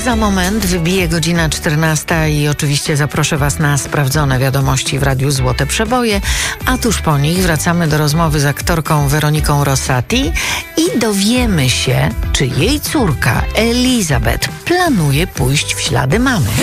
Za moment wybije godzina 14 i oczywiście zaproszę Was na sprawdzone wiadomości w Radiu Złote Przeboje, a tuż po nich wracamy do rozmowy z aktorką Weroniką Rosati i dowiemy się, czy jej córka Elizabeth planuje pójść w ślady mamy.